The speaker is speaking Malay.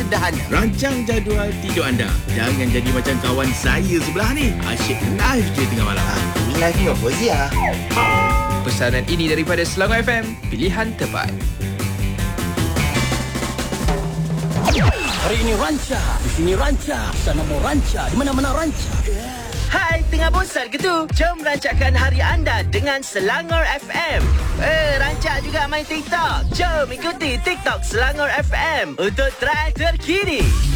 sederhana. Rancang jadual tidur anda. Jangan jadi macam kawan saya sebelah ni. Asyik live je tengah malam. Live ni apa Zia? Pesanan ini daripada Selangor FM, pilihan terbaik. Hari ini ranca, di sini ranca, sana mau ranca, di mana-mana ranca. Hai, tengah bosan ke tu? Jom rancakkan hari anda dengan Selangor FM. Rancak juga main TikTok. Jom ikuti TikTok Selangor FM untuk trend terkini.